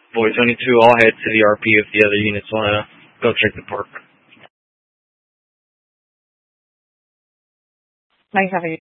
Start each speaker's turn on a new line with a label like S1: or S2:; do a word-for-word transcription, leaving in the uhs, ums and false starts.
S1: Void twenty-two, I'll head to the R P if the other units want to go check the park.
S2: Nice having you.